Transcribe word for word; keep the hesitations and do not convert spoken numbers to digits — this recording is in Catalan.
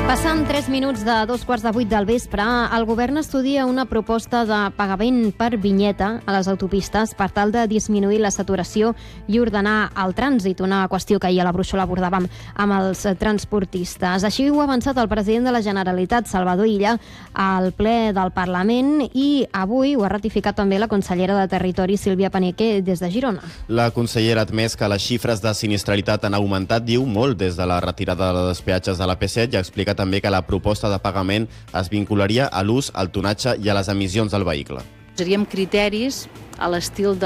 Passant tres minuts de dos quarts de vuit del vespre, el govern estudia una proposta de pagament per vinyeta a les autopistes per tal de disminuir la saturació i ordenar el trànsit, una qüestió que ahir a la Brúixola abordàvem amb els transportistes. Així ho ha avançat el president de la Generalitat, Salvador Illa, al ple del Parlament, i avui ho ha ratificat també la consellera de Territori, Sílvia Paneque, des de Girona. La consellera ha admès que les xifres de sinistralitat han augmentat, diu, molt des de la retirada dels peatges de la P set, i ha explicat també que la proposta de pagament es vincularia a l'ús, al tonatge i a les emissions del vehicle. Seríem criteris a l'estil de